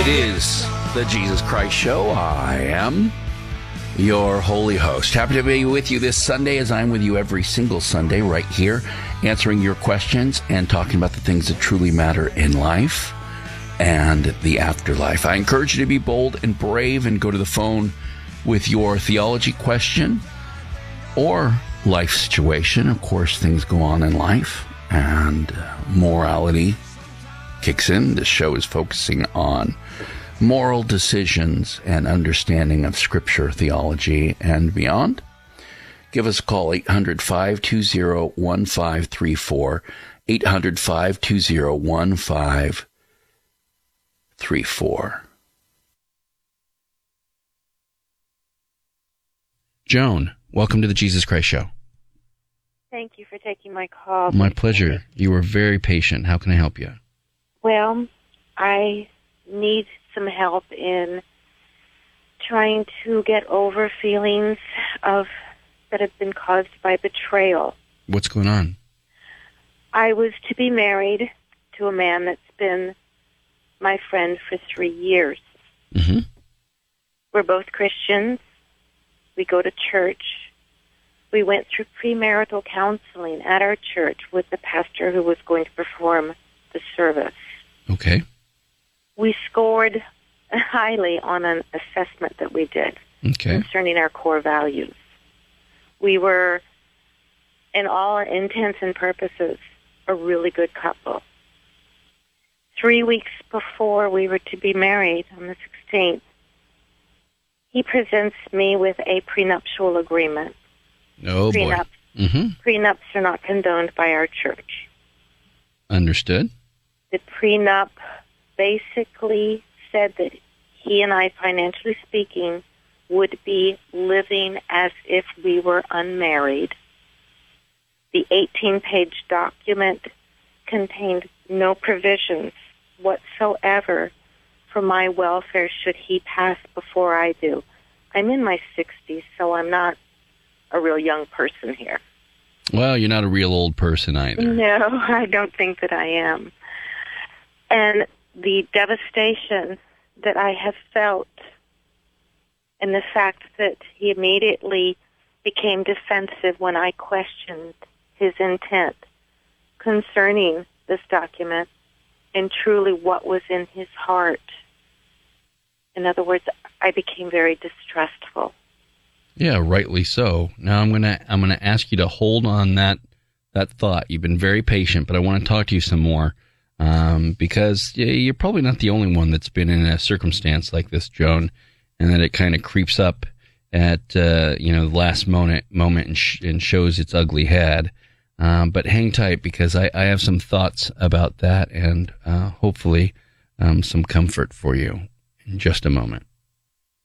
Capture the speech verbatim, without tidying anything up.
It is the Jesus Christ Show. I am your holy host. Happy to be with you this Sunday, as I'm with you every single Sunday right here, answering your questions and talking about the things that truly matter in life and the afterlife. I encourage you to be bold and brave and go to the phone with your theology question or life situation. Of course, things go on in life and morality kicks in. This show is focusing on moral decisions and understanding of Scripture, theology, and beyond. Give us a call, eight hundred, five two zero, one five three four, eight hundred, five two zero, one five three four. Joan, welcome to the Jesus Christ Show. Thank you for taking my call. My pleasure. You were very patient. How can I help you? Well, I need some help in trying to get over feelings of that have been caused by betrayal. What's going on? I was to be married to a man that's been my friend for three years. Mm-hmm. We're both Christians. We go to church. We went through premarital counseling at our church with the pastor who was going to perform the service. Okay. We scored highly on an assessment that we did okay. concerning our core values. We were, in all intents and purposes, a really good couple. Three weeks before we were to be married, on the sixteenth, he presents me with a prenuptial agreement. Oh, Prenups, boy. Mm-hmm. Prenups are not condoned by our church. Understood. The prenup basically said that he and I, financially speaking, would be living as if we were unmarried. The eighteen-page document contained no provisions whatsoever for my welfare should he pass before I do. I'm in my sixties, so I'm not a real young person here. Well, you're not a real old person either. No, I don't think that I am. And the devastation that I have felt and the fact that he immediately became defensive when I questioned his intent concerning this document and truly what was in his heart. In other words, I became very distrustful. Yeah, rightly so. Now I'm gonna I'm gonna ask you to hold on that that thought. You've been very patient, but I want to talk to you some more. Um, because yeah, you're probably not the only one that's been in a circumstance like this, Joan, and that it kind of creeps up at uh, you know the last moment, moment and, sh- and shows its ugly head. Um, but hang tight, because I, I have some thoughts about that, and uh, hopefully um, some comfort for you in just a moment.